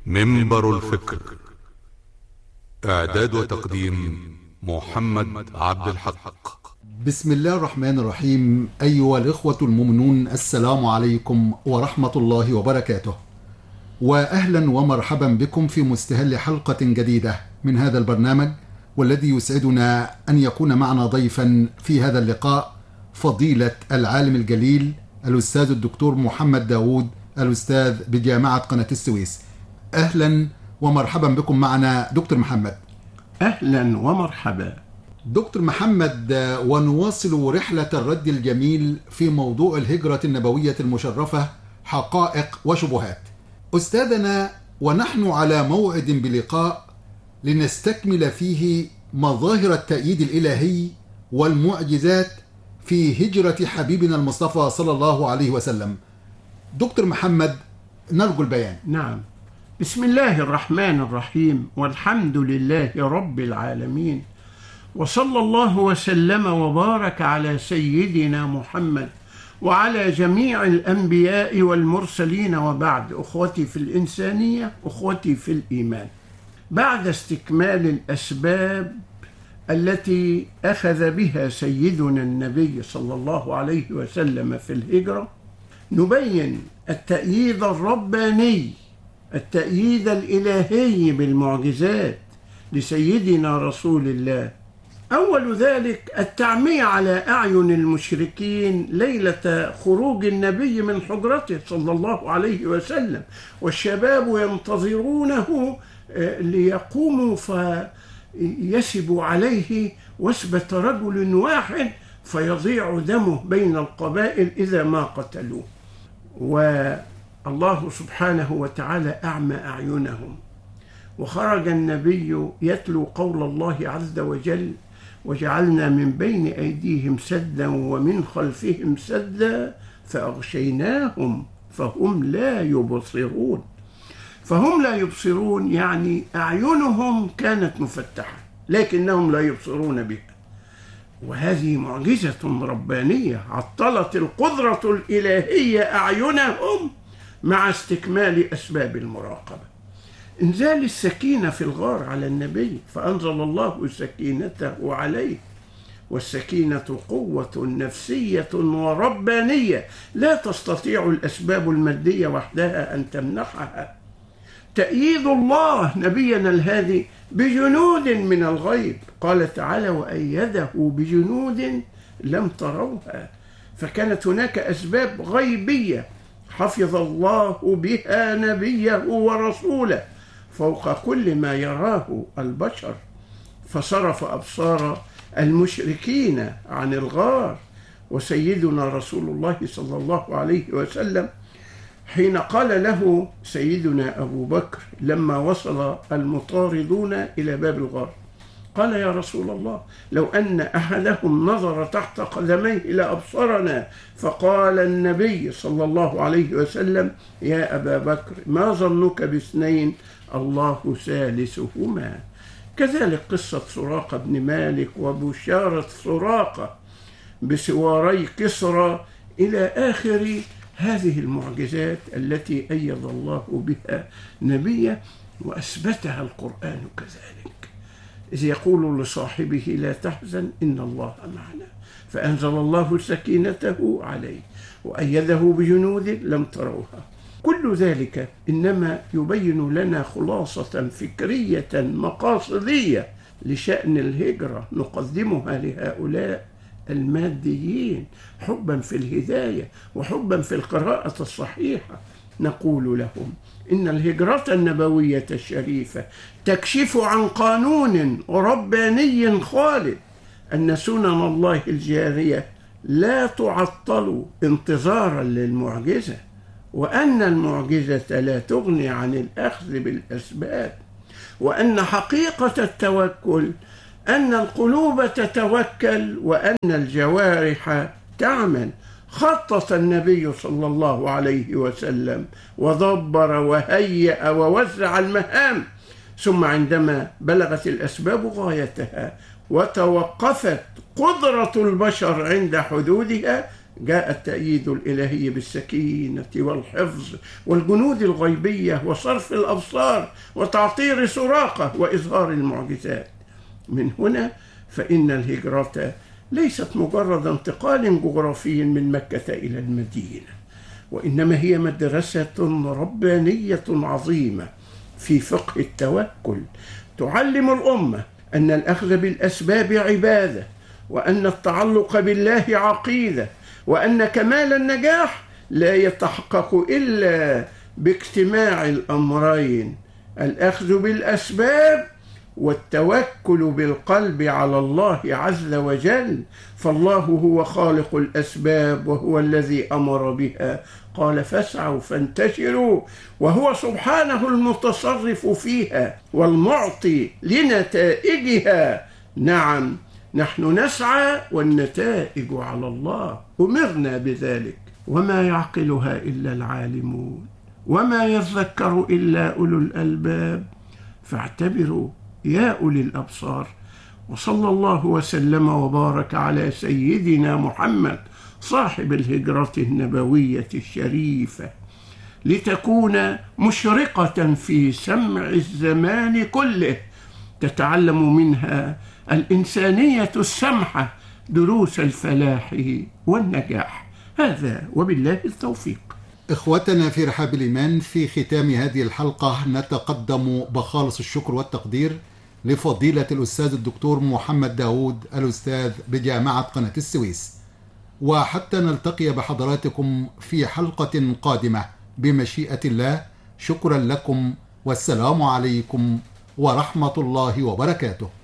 منبر الفكر. إعداد وتقديم محمد عبد الحق. بسم الله الرحمن الرحيم. أيها الإخوة المؤمنون، السلام عليكم ورحمة الله وبركاته، وأهلا ومرحبا بكم في مستهل حلقة جديدة من هذا البرنامج، والذي يسعدنا أن يكون معنا ضيفا في هذا اللقاء فضيلة العالم الجليل الأستاذ الدكتور محمد داود، الأستاذ بجامعة قناة السويس. أهلا ومرحبا بكم معنا دكتور محمد. أهلا ومرحبا دكتور محمد، ونواصل رحلة الرد الجميل في موضوع الهجرة النبوية المشرفة، حقائق وشبهات. أستاذنا، ونحن على موعد بلقاء لنستكمل فيه مظاهر التأييد الإلهي والمعجزات في هجرة حبيبنا المصطفى صلى الله عليه وسلم. دكتور محمد، نرجو البيان. نعم. بسم الله الرحمن الرحيم، والحمد لله رب العالمين، وصلى الله وسلم وبارك على سيدنا محمد وعلى جميع الأنبياء والمرسلين، وبعد. أخوتي في الإنسانية، أخوتي في الإيمان، بعد استكمال الأسباب التي أخذ بها سيدنا النبي صلى الله عليه وسلم في الهجرة، نبين التأييد الرباني، التأييد الإلهي بالمعجزات لسيدنا رسول الله. أول ذلك التعمية على أعين المشركين ليلة خروج النبي من حجرته صلى الله عليه وسلم، والشباب ينتظرونه ليقوموا فيسبوا عليه وسبة رجل واحد فيضيع دمه بين القبائل إذا ما قتلوه. والله سبحانه وتعالى أعمى أعينهم، وخرج النبي يتلو قول الله عز وجل: وجعلنا من بين أيديهم سدا ومن خلفهم سدا فأغشيناهم فهم لا يبصرون. فهم لا يبصرون يعني أعينهم كانت مفتحة لكنهم لا يبصرون بها، وهذه معجزة ربانية عطلت القدرة الإلهية أعينهم مع استكمال أسباب المراقبة. إنزال السكينة في الغار على النبي، فأنزل الله سكينته عليه، والسكينة قوة نفسية وربانية لا تستطيع الأسباب المادية وحدها أن تمنحها. تأييد الله نبينا الهادي بجنود من الغيب، قال تعالى: وأيده بجنود لم تروها. فكانت هناك أسباب غيبية حفظ الله بها نبيه ورسوله فوق كل ما يراه البشر، فصرف أبصار المشركين عن الغار. وسيدنا رسول الله صلى الله عليه وسلم حين قال له سيدنا أبو بكر لما وصل المطاردون إلى باب الغار، قال: يا رسول الله، لو أن أحدهم نظر تحت قدميه لأبصرنا. فقال النبي صلى الله عليه وسلم: يا أبا بكر، ما ظنك باثنين الله ثالثهما. كذلك قصة سراقة بن مالك وبشارة سراقة بسواري كسرى إلى آخر هذه المعجزات التي أيد الله بها نبيه وأثبتها القرآن كذلك، إذ يقول لصاحبه: لا تحزن إن الله معنا. فأنزل الله سكينته عليه وأيده بجنود لم تروها. كل ذلك إنما يبين لنا خلاصة فكرية مقاصدية لشأن الهجرة نقدمها لهؤلاء الماديين حبا في الهداية وحبا في القراءة الصحيحة. نقول لهم إن الهجرة النبوية الشريفة تكشف عن قانون رباني خالد، أن سنن الله الجارية لا تعطل انتظارا للمعجزة، وأن المعجزة لا تغني عن الأخذ بالأسباب، وأن حقيقة التوكل أن القلوب تتوكل وأن الجوارح تعمل. خطط النبي صلى الله عليه وسلم ودبر وهيأ ووزع المهام، ثم عندما بلغت الأسباب غايتها وتوقفت قدرة البشر عند حدودها، جاء التأييد الإلهي بالسكينة والحفظ والجنود الغيبية وصرف الأبصار وتعطير سراقة وإظهار المعجزات. من هنا فإن الهجرة ليست مجرد انتقال جغرافي من مكة إلى المدينة، وإنما هي مدرسة ربانية عظيمة في فقه التوكل، تعلم الأمة أن الأخذ بالأسباب عبادة، وأن التعلق بالله عقيدة، وأن كمال النجاح لا يتحقق إلا باجتماع الأمرين: الأخذ بالأسباب والتوكل بالقلب على الله عز وجل. فالله هو خالق الأسباب وهو الذي أمر بها، قال: فاسعوا فانتشروا، وهو سبحانه المتصرف فيها والمعطي لنتائجها. نعم، نحن نسعى والنتائج على الله، أمرنا بذلك. وما يعقلها إلا العالمون، وما يذكر إلا أولو الألباب. فاعتبروا يا أولي الأبصار. وصلى الله وسلم وبارك على سيدنا محمد صاحب الهجرة النبوية الشريفة، لتكون مشرقة في سمع الزمان كله، تتعلم منها الإنسانية السمحة دروس الفلاح والنجاح. هذا وبالله التوفيق. إخوتنا في رحاب الإيمان، في ختام هذه الحلقة نتقدم بخالص الشكر والتقدير لفضيلة الأستاذ الدكتور محمد داود، الأستاذ بجامعة قناة السويس. وحتى نلتقي بحضراتكم في حلقة قادمة بمشيئة الله، شكرا لكم، والسلام عليكم ورحمة الله وبركاته.